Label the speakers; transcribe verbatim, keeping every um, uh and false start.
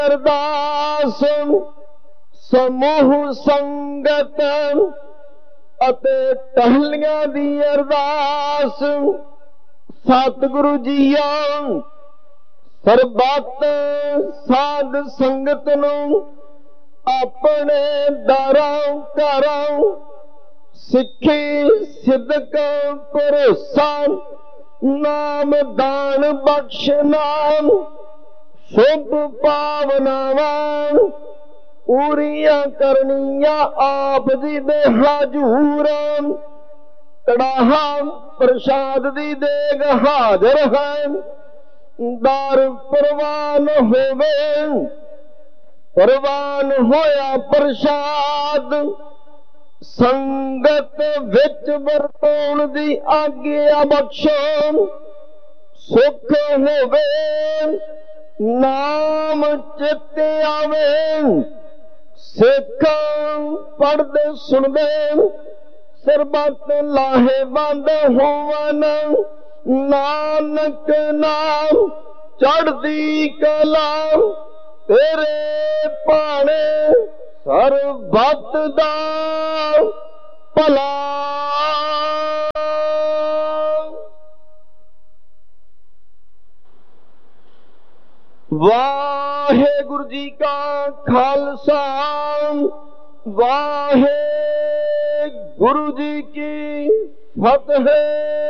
Speaker 1: ਅਰਦਾਸ ਸਮੂਹ ਸੰਗਤ ਅਤੇ ਟਹਿਲੀਆਂ ਦੀ ਅਰਦਾਸ। ਸਤਿਗੁਰੂ ਜੀਓ ਸਰਬੱਤ ਸਾਧ ਸੰਗਤ ਨੂੰ ਆਪਣੇ ਦਰਾਂ ਘਰਾਂ ਸਿੱਖੀ ਸਿਦਕ ਭਰੋਸਾ ਨਾਮ ਦਾਨ ਬਖਸ਼ ਨਾਮ ਸ਼ੁਭ ਭਾਵਨਾਵਾਂ ਪੂਰੀਆਂ ਕਰਨੀਆਂ ਆਪ ਜੀ ਦੇ ਹਜ਼ੂਰ। ਕੜਾਹਾ ਪ੍ਰਸ਼ਾਦ ਦੀ ਦੇਗ ਹਾਜ਼ਰ ਹੈ, ਦਰ ਪ੍ਰਵਾਨ ਹੋਵੇ। ਪ੍ਰਵਾਨ ਹੋਇਆ ਪ੍ਰਸ਼ਾਦ ਸੰਗਤ ਵਿੱਚ ਵਰਤਾਉਣ ਦੀ ਆਗਿਆ ਬਖਸ਼ੋ। ਸੁਖ ਹੋਵੇ ਨਾਮ ਚਿਤ ਆਵੇ, ਸਿੱਖ ਪੜ੍ਹਦੇ ਸੁਣਦੇ ਸਰਬੱਤ ਲਾਹੇਵੰਦ ਹੋਵਨ। ਨਾਨਕ ਨਾਮ ਚੜ੍ਹਦੀ ਕਲਾ ਤੇਰੇ ਭਾਣੇ ਸਰਬੱਤ ਦਾ ਭਲਾ। ਵਾਹਿਗੁਰੂ ਜੀ ਕਾ ਖਾਲਸਾ ਵਾਹਿਗੁਰੂ ਜੀ ਕੀ ਫਤਿਹ।